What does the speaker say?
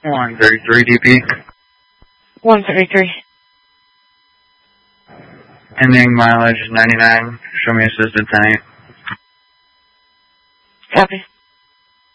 133 DP. 133. Ending mileage 99. Show me assisted 10-8. Copy.